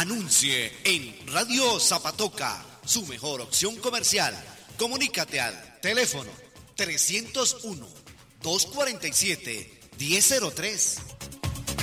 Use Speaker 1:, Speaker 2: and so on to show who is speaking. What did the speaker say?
Speaker 1: Anuncie en Radio Zapatoca, su mejor opción comercial. Comunícate al teléfono 301-247-1003.